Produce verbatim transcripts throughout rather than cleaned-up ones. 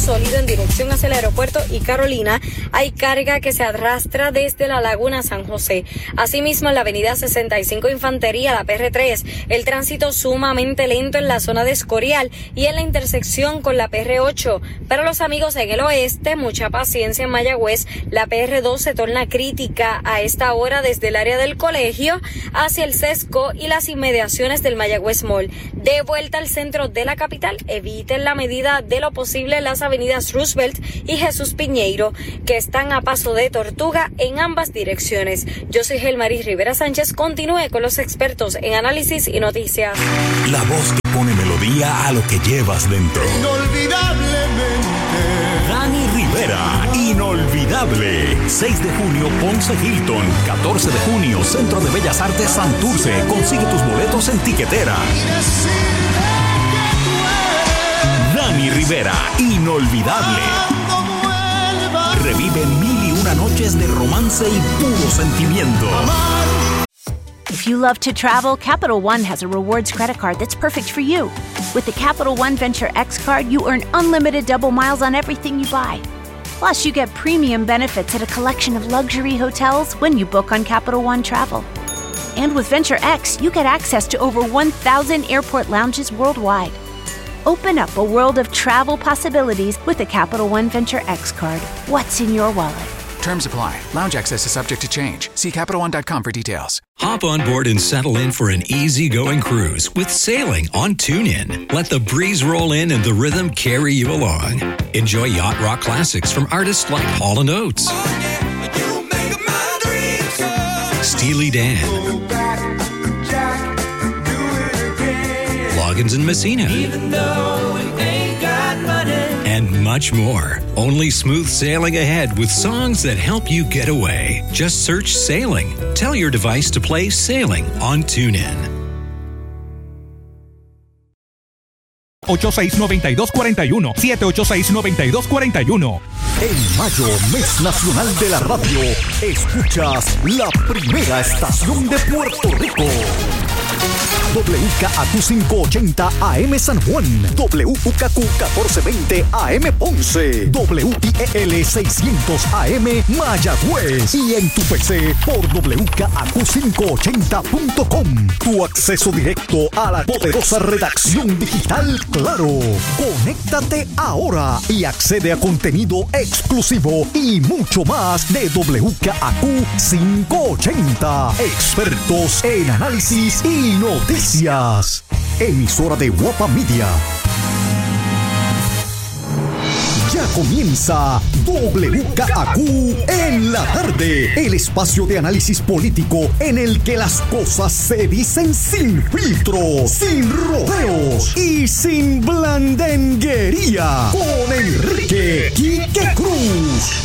sólido en dirección hacia el aeropuerto y Carolina. Hay carga que se arrastra desde la Laguna San José. Asimismo, en la avenida sesenta y cinco Infantería, la P R tres, el tránsito sumamente lento en la zona de Escorial y en la intersección con la P R ocho. Para los amigos en el oeste, mucha paciencia en Mayagüez. La P R dos se torna crítica a esta hora desde el área del colegio hacia el Sesco y las inmediaciones del Mayagüez Mall. De vuelta al centro de la capital, eviten la medida de lo posible las avenidas Roosevelt y Jesús Piñeiro, que están a paso de tortuga en ambas direcciones. Yo soy Gelmaris Rivera Sánchez. Continúe con los expertos en análisis y noticias. La voz que pone melodía a lo que llevas dentro. Inolvidablemente. Dani Rivera, inolvidable. seis de junio, Ponce Hilton. catorce de junio, Centro de Bellas Artes Santurce. Consigue tus boletos en Tiquetera. Dani Rivera, inolvidable. Revive mil y una noches de romance y puro sentimiento. If you love to travel, Capital One has a rewards credit card that's perfect for you. With the Capital One Venture X card, you earn unlimited double miles on everything you buy. Plus, you get premium benefits at a collection of luxury hotels when you book on Capital One Travel. And with Venture X, you get access to over one thousand airport lounges worldwide. Open up a world of travel possibilities with the Capital One Venture X card. What's in your wallet? Terms apply. Lounge access is subject to change. See Capital One dot com for details. Hop on board and settle in for an easy-going cruise with sailing on TuneIn. Let the breeze roll in and the rhythm carry you along. Enjoy yacht rock classics from artists like Hall and Oates, oh, yeah, you make my dreams come. Steely Dan, go back, Jack, do it again. Loggins and Messina, even though we ain't got money, and much more. Only smooth sailing ahead with songs that help you get away. Just search Sailing. Tell your device to play Sailing on TuneIn. ocho seis nueve dos cuatro uno, siete ocho seis nueve dos cuatro uno. En mayo, mes nacional de la radio, escuchas la primera estación de Puerto Rico. W K A Q quinientos ochenta A M San Juan, W K Q catorce veinte A M Ponce, W I E L seiscientos A M Mayagüez y en tu P C por W K A Q quinientos ochenta punto com. Tu acceso directo a la poderosa redacción digital Claro. Conéctate ahora y accede a contenido exclusivo y mucho más de W K A Q quinientos ochenta. Expertos en análisis y noticias. Emisora de Guapa Media. Ya comienza W K A Q en la tarde, el espacio de análisis político en el que las cosas se dicen sin filtro, sin rodeos y sin blandenguería. Con Enrique Quique Cruz.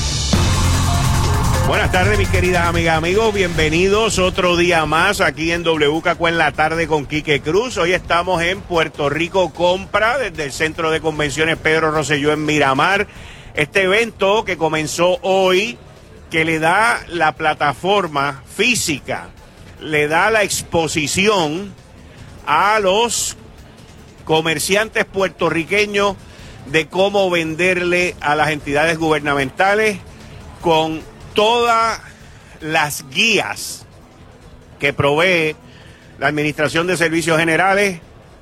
Buenas tardes, mis queridas amigas, amigos. Bienvenidos otro día más aquí en W K Q en la tarde con Quique Cruz. Hoy estamos en Puerto Rico Compra, desde el Centro de Convenciones Pedro Rosselló en Miramar. Este evento que comenzó hoy, que le da la plataforma física, le da la exposición a los comerciantes puertorriqueños de cómo venderle a las entidades gubernamentales con todas las guías que provee la Administración de Servicios Generales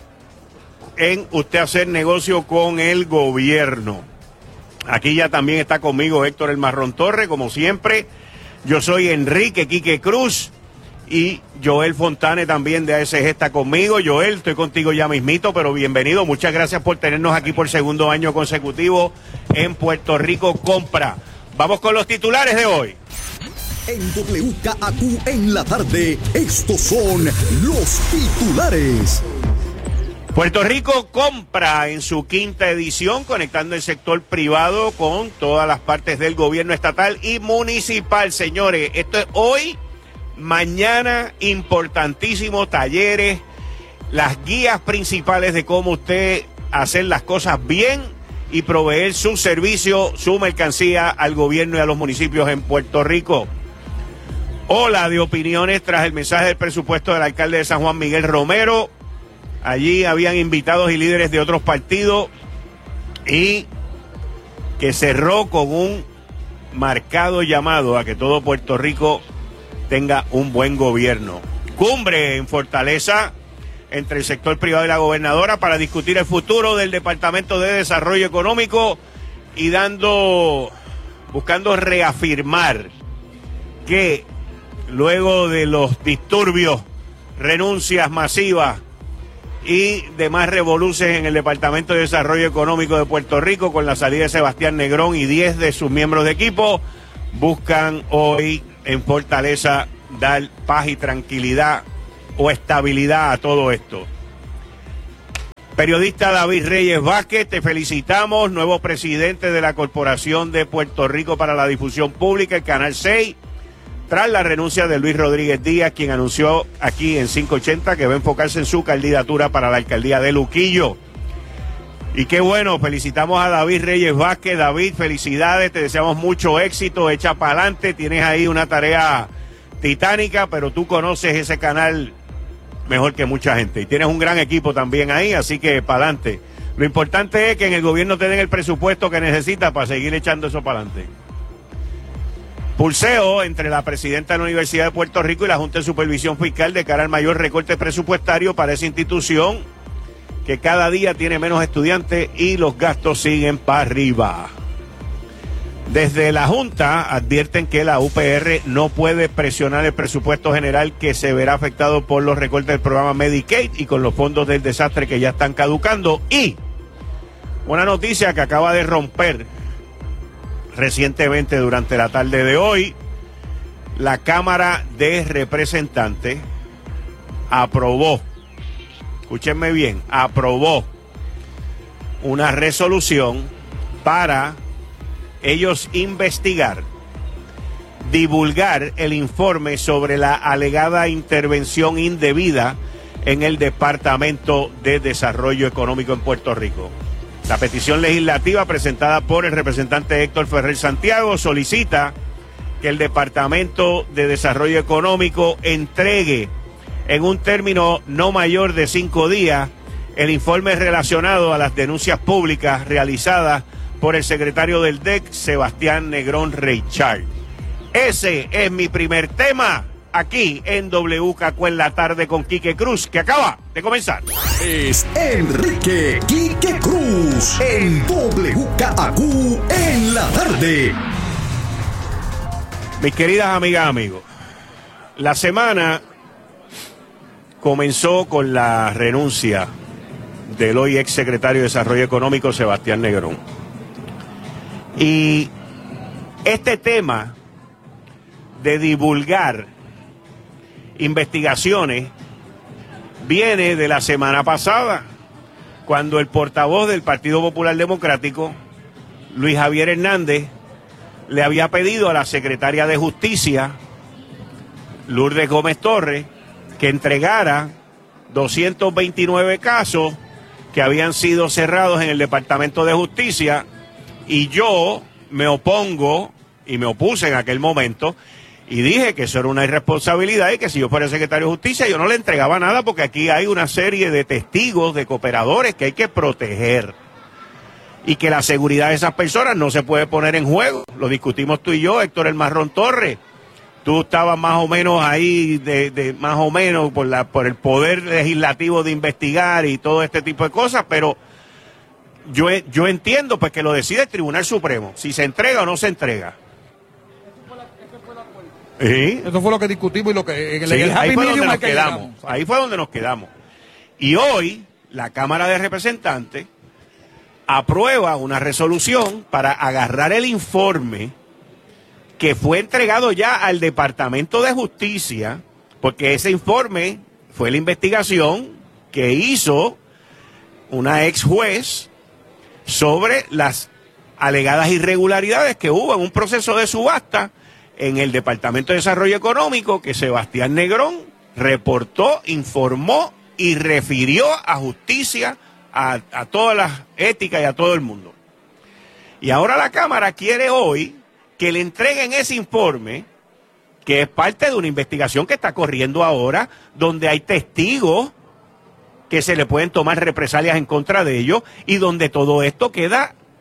en usted hacer negocio con el gobierno. Aquí ya también está conmigo Héctor El Marrón Torres, como siempre. Yo soy Enrique Quique Cruz y Joel Fontane también de A S G está conmigo. Joel, estoy contigo ya mismito, pero bienvenido. Muchas gracias por tenernos aquí por segundo año consecutivo en Puerto Rico Compra. Vamos con los titulares de hoy. En W K A Q en la tarde, estos son los titulares. Puerto Rico Compra en su quinta edición, conectando el sector privado con todas las partes del gobierno estatal y municipal. Señores, esto es hoy, mañana, importantísimo, talleres, las guías principales de cómo usted hacer las cosas bien y proveer su servicio, su mercancía al gobierno y a los municipios en Puerto Rico. Ola de opiniones tras el mensaje del presupuesto del alcalde de San Juan, Miguel Romero. Allí habían invitados y líderes de otros partidos y que cerró con un marcado llamado a que todo Puerto Rico tenga un buen gobierno. Cumbre en Fortaleza entre el sector privado y la gobernadora para discutir el futuro del Departamento de Desarrollo Económico y dando, buscando reafirmar que luego de los disturbios, renuncias masivas y demás revoluciones en el Departamento de Desarrollo Económico de Puerto Rico, con la salida de Sebastián Negrón y diez de sus miembros de equipo, buscan hoy en Fortaleza dar paz y tranquilidad o estabilidad a todo esto. Periodista David Reyes Vázquez, te felicitamos, nuevo presidente de la Corporación de Puerto Rico para la Difusión Pública, el Canal seis, tras la renuncia de Luis Rodríguez Díaz, quien anunció aquí en quinientos ochenta que va a enfocarse en su candidatura para la alcaldía de Luquillo. Y qué bueno, felicitamos a David Reyes Vázquez. David, felicidades, te deseamos mucho éxito, echa para adelante, tienes ahí una tarea titánica, pero tú conoces ese canal mejor que mucha gente y tienes un gran equipo también ahí, así que para adelante. Lo importante es que en el gobierno te den el presupuesto que necesitas para seguir echando eso para adelante. Pulseo entre la presidenta de la Universidad de Puerto Rico y la Junta de Supervisión Fiscal de cara al mayor recorte presupuestario para esa institución que cada día tiene menos estudiantes y los gastos siguen para arriba. Desde la Junta advierten que la U P R no puede presionar el presupuesto general que se verá afectado por los recortes del programa Medicaid y con los fondos del desastre que ya están caducando. Y una noticia que acaba de romper recientemente durante la tarde de hoy, la Cámara de Representantes aprobó, escúchenme bien, aprobó una resolución para ellos investigar, divulgar el informe sobre la alegada intervención indebida en el Departamento de Desarrollo Económico en Puerto Rico. La petición legislativa presentada por el representante Héctor Ferrer Santiago solicita que el Departamento de Desarrollo Económico entregue en un término no mayor de cinco días el informe relacionado a las denuncias públicas realizadas por el secretario del D E C, Sebastián Negrón Reichard. Ese es mi primer tema aquí en W K Q en la tarde con Quique Cruz, que acaba de comenzar. Es Enrique Quique Cruz en W K Q en la tarde. Mis queridas amigas, amigos, la semana comenzó con la renuncia del hoy ex secretario de Desarrollo Económico, Sebastián Negrón. Y este tema de divulgar investigaciones viene de la semana pasada, cuando el portavoz del Partido Popular Democrático, Luis Javier Hernández, le había pedido a la secretaria de Justicia, Lourdes Gómez Torres, que entregara doscientos veintinueve casos que habían sido cerrados en el Departamento de Justicia, y yo me opongo y me opuse en aquel momento y dije que eso era una irresponsabilidad y que si yo fuera secretario de Justicia yo no le entregaba nada, porque aquí hay una serie de testigos, de cooperadores que hay que proteger y que la seguridad de esas personas no se puede poner en juego. Lo discutimos tú y yo, Héctor El Marrón Torres. Tú estabas más o menos ahí, de, de más o menos por la por el poder legislativo de investigar y todo este tipo de cosas, pero yo, yo entiendo pues que lo decide el Tribunal Supremo, si se entrega o no se entrega. ¿Sí? Eso fue lo que discutimos y lo que en el, sí, el ahí happy fue donde medium nos al que quedamos. llegamos. Ahí fue donde nos quedamos. Y hoy la Cámara de Representantes aprueba una resolución para agarrar el informe que fue entregado ya al Departamento de Justicia, porque ese informe fue la investigación que hizo una ex juez sobre las alegadas irregularidades que hubo en un proceso de subasta en el Departamento de Desarrollo Económico que Sebastián Negrón reportó, informó y refirió a justicia, a, a todas las éticas y a todo el mundo. Y ahora la Cámara quiere hoy que le entreguen ese informe, que es parte de una investigación que está corriendo ahora, donde hay testigos que se le pueden tomar represalias en contra de ellos y donde todo esto queda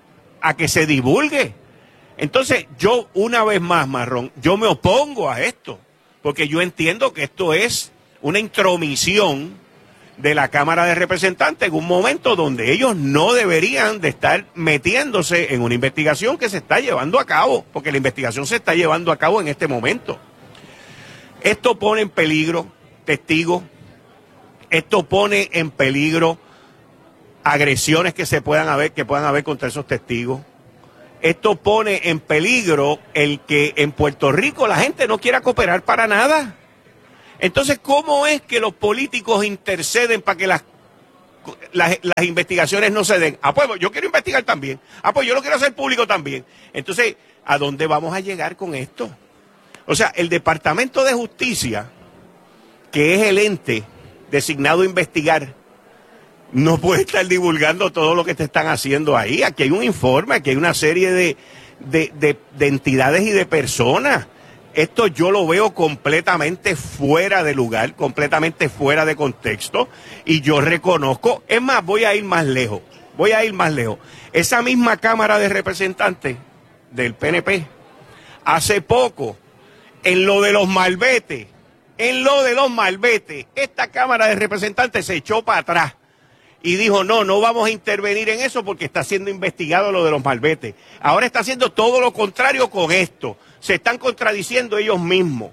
a que se divulgue. Entonces, yo una vez más, Marrón, yo me opongo a esto, porque yo entiendo que esto es una intromisión de la Cámara de Representantes en un momento donde ellos no deberían de estar metiéndose en una investigación que se está llevando a cabo, porque la investigación se está llevando a cabo en este momento. Esto pone en peligro testigos, esto pone en peligro agresiones que se puedan haber, que puedan haber contra esos testigos. Esto pone en peligro el que en Puerto Rico la gente no quiera cooperar para nada. Entonces, ¿cómo es que los políticos interceden para que las, las, las investigaciones no se den? Ah, pues yo quiero investigar también. Ah, pues yo lo quiero hacer público también. Entonces, ¿a dónde vamos a llegar con esto? O sea, el Departamento de Justicia, que es el ente designado a investigar, no puede estar divulgando todo lo que te están haciendo ahí. Aquí hay un informe, aquí hay una serie de, de, de, de entidades y de personas. Esto yo lo veo completamente fuera de lugar, completamente fuera de contexto, y yo reconozco, es más, voy a ir más lejos, voy a ir más lejos. Esa misma Cámara de Representantes del P N P, hace poco, en lo de los malbetes, en lo de los malbetes, esta Cámara de Representantes se echó para atrás y dijo, no, no vamos a intervenir en eso porque está siendo investigado lo de los malbetes. Ahora está haciendo todo lo contrario con esto. Se están contradiciendo ellos mismos.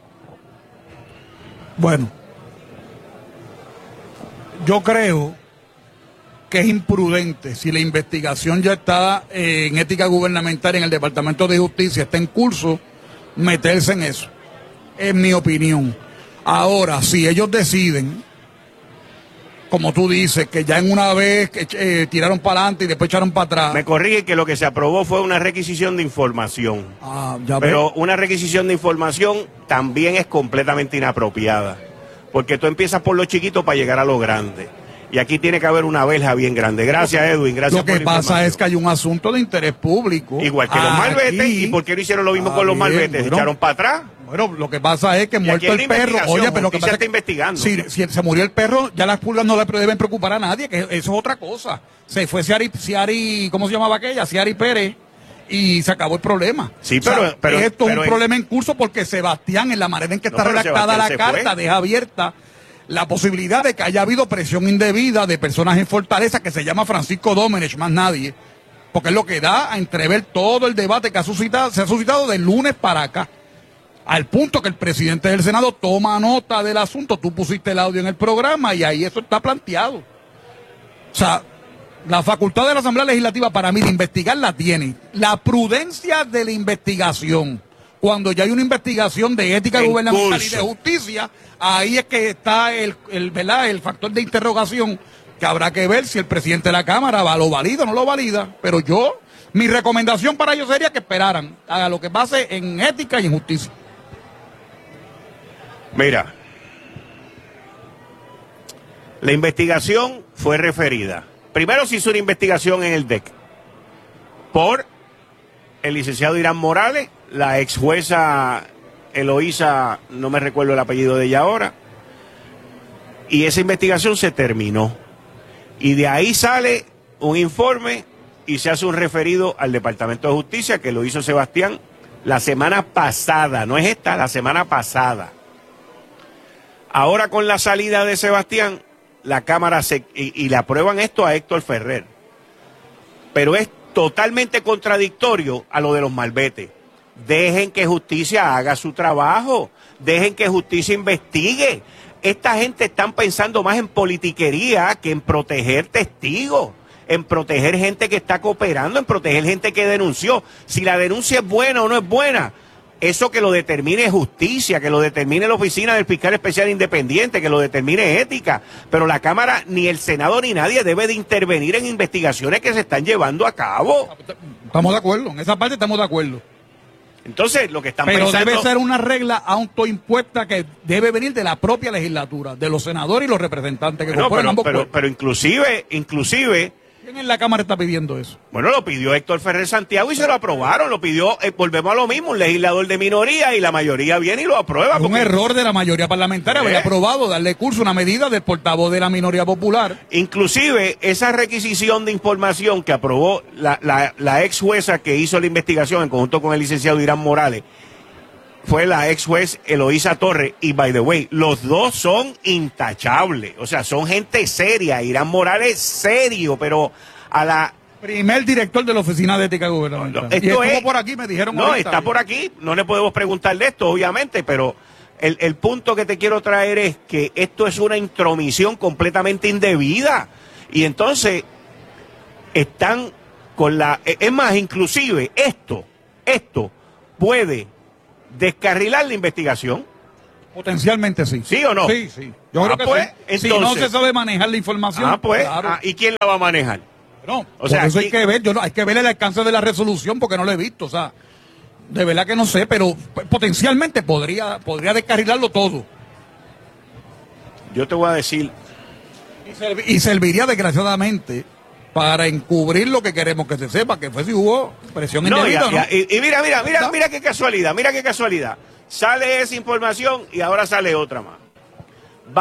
Bueno, yo creo que es imprudente, si la investigación ya está eh, en ética gubernamental en el Departamento de Justicia, está en curso, meterse en eso, en mi opinión. Ahora, si ellos deciden, como tú dices, que ya en una vez eh, tiraron para adelante y después echaron para atrás. Me corrige que lo que se aprobó fue una requisición de información. Ah, ya Pero ve. una requisición de información también es completamente inapropiada. Porque tú empiezas por lo chiquito para llegar a lo grande. Y aquí tiene que haber una verja bien grande. Gracias, Edwin. Gracias Lo que por la pasa es que hay un asunto de interés público. Igual que los Aquí. malbetes. ¿Y por qué no hicieron lo mismo Ah, con los bien, malbetes? bueno. ¿Echaron para atrás? Bueno, lo que pasa es que Y muerto aquí hay el una perro, investigación, oye, pero lo que justicia pasa es está que investigando. Si, si se murió el perro, ya las pulgas no le deben preocupar a nadie, que eso es otra cosa. Se fue Ciari, Ciari, ¿cómo se llamaba aquella? Ciari Pérez, y se acabó el problema. Sí, pero, O sea, pero esto pero es un problema en curso porque Sebastián, en la manera en que No, está pero redactada Sebastián la se carta, fue. deja abierta la posibilidad de que haya habido presión indebida de personas en Fortaleza que se llama Francisco Domenech, más nadie, porque es lo que da a entrever todo el debate que ha suscitado, se ha suscitado del lunes para acá, al punto que el presidente del Senado toma nota del asunto. Tú pusiste el audio en el programa y ahí eso está planteado. O sea, la facultad de la Asamblea Legislativa para mí de investigar la tiene. La prudencia de la investigación, cuando ya hay una investigación de ética En gubernamental curso. y de justicia, ahí es que está el, el, ¿verdad? el factor de interrogación, que habrá que ver si el presidente de la Cámara va, lo valida o no lo valida. Pero yo, mi recomendación para ellos sería que esperaran a lo que pase en ética y en justicia. Mira, la investigación fue referida. Primero se hizo una investigación en el D E C por el licenciado Irán Morales, la ex jueza Eloísa, no me recuerdo el apellido de ella ahora, y esa investigación se terminó. Y de ahí sale un informe y se hace un referido al Departamento de Justicia, que lo hizo Sebastián la semana pasada, no es esta, la semana pasada. Ahora con la salida de Sebastián, la Cámara se, y, y le aprueban esto a Héctor Ferrer. Pero es totalmente contradictorio a lo de los malbetes. Dejen que justicia haga su trabajo, dejen que justicia investigue. Esta gente están pensando más en politiquería que en proteger testigos, en proteger gente que está cooperando, en proteger gente que denunció. Si la denuncia es buena o no es buena, eso que lo determine justicia, que lo determine la oficina del fiscal especial independiente, que lo determine ética. Pero la Cámara, ni el Senado, ni nadie debe de intervenir en investigaciones que se están llevando a cabo. Estamos de acuerdo, en esa parte estamos de acuerdo. Entonces, lo que están Pero pensando... debe ser una regla autoimpuesta que debe venir de la propia legislatura, de los senadores y los representantes que Bueno, componen pero, ambos pero, cuerpos. pero inclusive, inclusive, ¿Quién en la Cámara está pidiendo eso? Bueno, lo pidió Héctor Ferrer Santiago y se lo aprobaron. Lo pidió, eh, volvemos a lo mismo, un legislador de minoría y la mayoría viene y lo aprueba. Es un error de la mayoría parlamentaria. ¿Eh? Había aprobado darle curso a una medida del portavoz de la minoría popular. Inclusive, esa requisición de información que aprobó la, la, la ex jueza que hizo la investigación en conjunto con el licenciado Irán Morales, fue la ex juez Eloísa Torres, y by the way, los dos son intachables, o sea, son gente seria. Irán Morales serio, pero a la... Primer director de la Oficina de Ética Gubernamental. No, esto y estuvo es, por aquí, me dijeron. No, ahorita, está por aquí, no le podemos preguntar de esto, obviamente, pero el, el punto que te quiero traer es que esto es una intromisión completamente indebida, y entonces están con la... Es más, inclusive, esto, esto puede... descarrilar la investigación. Potencialmente sí. ¿Sí o no? Sí, sí. Yo ah, creo que pues, sí. Entonces, si no se sabe manejar la información. Ah, pues. Claro. Ah, ¿y quién la va a manejar? No, o por sea, eso aquí... hay que ver, yo no, hay que ver el alcance de la resolución porque no lo he visto, o sea, de verdad que no sé, pero potencialmente podría, podría descarrilarlo todo. Yo te voy a decir. Y, serv y serviría desgraciadamente para encubrir lo que queremos que se sepa, que fue si hubo presión No, indebida, ya, ¿no? ya, y, y mira, mira, mira, mira qué casualidad, mira qué casualidad. Sale esa información y ahora sale otra más.